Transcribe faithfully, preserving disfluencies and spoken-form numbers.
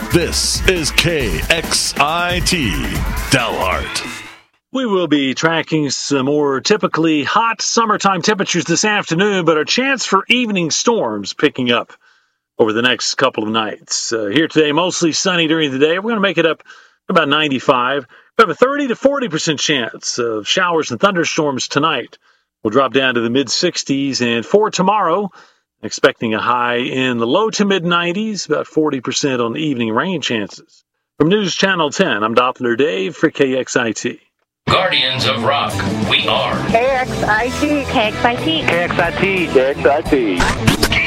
This is K X I T Dalhart. We will be tracking some more typically hot summertime temperatures this afternoon, but a chance for evening storms picking up over the next couple of nights. Uh, here today, mostly sunny during the day. We're going to make it up about ninety-five. We have a thirty to forty percent chance of showers and thunderstorms tonight. We'll drop down to the mid-sixties, and for tomorrow, expecting a high in the low to mid-nineties, about forty percent on the evening rain chances. From News Channel ten, I'm Doppler Dave for K X I T. Guardians of Rock, we are K X I T. K X I T. K X I T. K X I T.